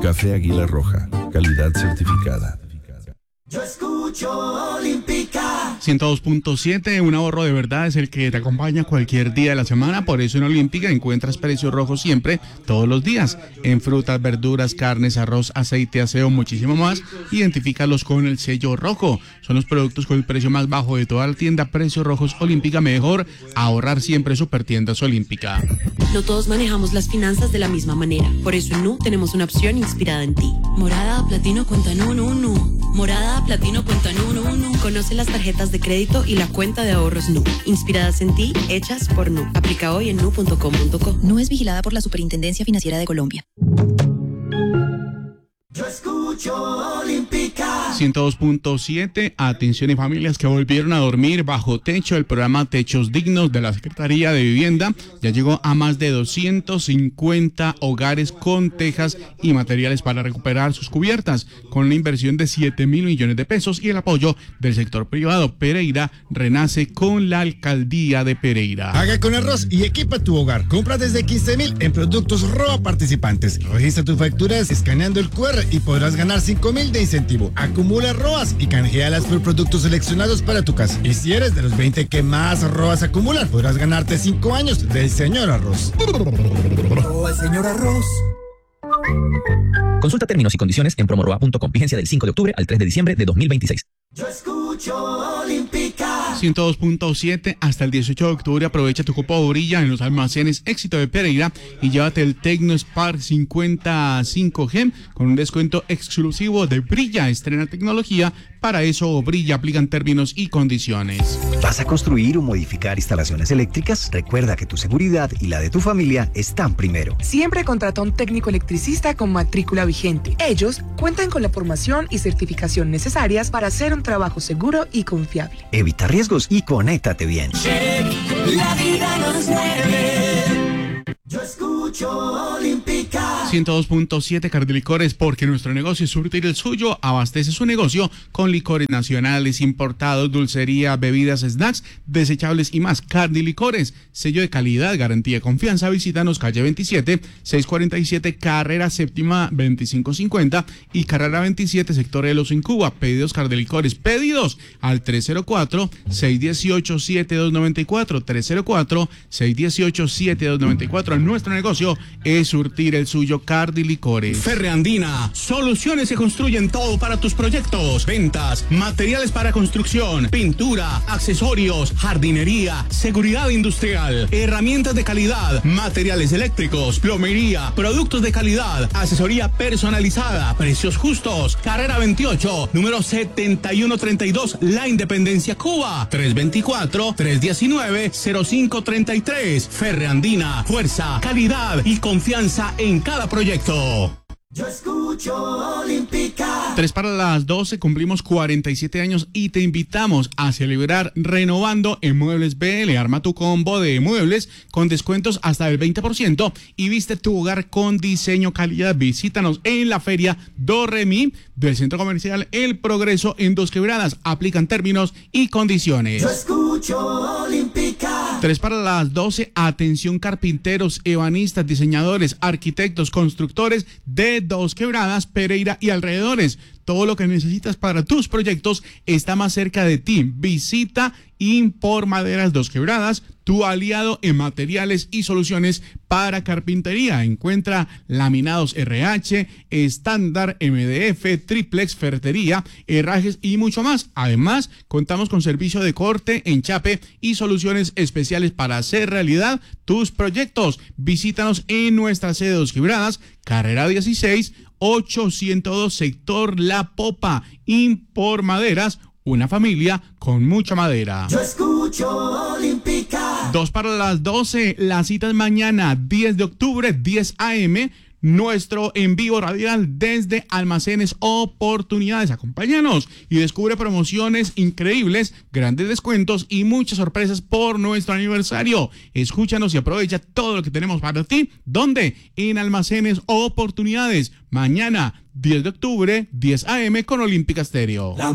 Café Águila Roja, calidad certificada. Yo escucho Olímpica. 102.7, un ahorro de verdad es el que te acompaña cualquier día de la semana. Por eso en Olímpica encuentras precios rojos siempre, todos los días. En frutas, verduras, carnes, arroz, aceite, aseo, muchísimo más. Identifícalos con el sello rojo. Son los productos con el precio más bajo de toda la tienda. Precios rojos Olímpica, mejor ahorrar siempre. Supertiendas Olímpica. No todos manejamos las finanzas de la misma manera. Por eso en Nu tenemos una opción inspirada en ti. Morada, platino, cuenta Nu. Morada, platino, cuenta Nu. Conoce las tarjetas de crédito y la cuenta de ahorros Nu. Inspiradas en ti, hechas por Nu. Aplica hoy en nu.com.co. Nu es vigilada por la Superintendencia Financiera de Colombia. Yo escucho Olímpica. 102.7, atención y familias que volvieron a dormir bajo techo. El programa Techos Dignos de la Secretaría de Vivienda ya llegó a más de 250 hogares con tejas y materiales para recuperar sus cubiertas, con una inversión de 7.000 millones de pesos y el apoyo del sector privado. Pereira renace con la alcaldía de Pereira. Paga con arroz y equipa tu hogar. Compra desde 15.000 en productos ROA participantes. Registra tus facturas escaneando el QR y podrás ganar 5.000 de incentivo. Acumula ROAS y canjealas por productos seleccionados para tu casa. Y si eres de los 20 que más ROAS acumulan, podrás ganarte 5 años del señor Arroz. Oh, el señor Arroz. Consulta términos y condiciones en promoroa.com. Vigencia del 5 de octubre al 3 de diciembre de 2026. Yo escucho Olímpica. 102.7, hasta el 18 de octubre aprovecha tu cupo Brilla en los almacenes Éxito de Pereira y llévate el Tecno Spark 55G con un descuento exclusivo de Brilla. Estrena tecnología, para eso Brilla, aplican términos y condiciones. ¿Vas a construir o modificar instalaciones eléctricas? Recuerda que tu seguridad y la de tu familia están primero. Siempre contrata a un técnico electricista con matrícula vigente. Ellos cuentan con la formación y certificación necesarias para hacer un trabajo seguro y confiable. Evita riesgos y conéctate bien. La vida nos mueve. Yo escucho Olímpica. 102.7, Cardilicores, porque nuestro negocio es surtir el suyo. Abastece su negocio con licores nacionales, importados, dulcería, bebidas, snacks, desechables y más. Cardilicores, sello de calidad, garantía y confianza. Visítanos calle 27, 647, carrera séptima 2550 y carrera 27, sector de Los en Cuba. Pedidos Cardilicores, pedidos al 304-618-7294, 304-618-7294. Nuestro negocio es surtir el suyo. Cardilicores. Ferreandina, soluciones que construyen todo para tus proyectos. Ventas, materiales para construcción, pintura, accesorios, jardinería, seguridad industrial, herramientas de calidad, materiales eléctricos, plomería, productos de calidad, asesoría personalizada, precios justos. Carrera 28, número 7132, La Independencia, Cuba. 324-319-0533. Ferreandina, fuerza, calidad y confianza en cada proyecto. Yo escucho Olímpica. 3 para las 12, cumplimos 47 años y te invitamos a celebrar renovando en Muebles BL. Arma tu combo de muebles con descuentos hasta del 20% y viste tu hogar con diseño, calidad. Visítanos en la feria Dorremi del Centro Comercial El Progreso en Dos Quebradas. Aplican términos y condiciones. Yo escucho Olímpica. 3 para las 12, atención carpinteros, ebanistas, diseñadores, arquitectos, constructores de Dos Quebradas, Pereira y alrededores. Todo lo que necesitas para tus proyectos está más cerca de ti. Visita Impor Maderas Dos Quebradas, tu aliado en materiales y soluciones para carpintería. Encuentra laminados RH, estándar, MDF, triplex, ferretería, herrajes y mucho más. Además, contamos con servicio de corte, enchape y soluciones especiales para hacer realidad tus proyectos. Visítanos en nuestra sede Dos Quebradas, carrera 16, 802, sector La Popa. Impor Maderas, una familia con mucha madera. Yo escucho Olímpica. 2 para las 12, la cita es mañana, 10 de octubre, 10 a.m., nuestro en vivo radial desde Almacenes Oportunidades. Acompáñanos y descubre promociones increíbles, grandes descuentos y muchas sorpresas por nuestro aniversario. Escúchanos y aprovecha todo lo que tenemos para ti. ¿Dónde? En Almacenes Oportunidades. Mañana, 10 de octubre, 10 a.m. con Olímpica Stereo.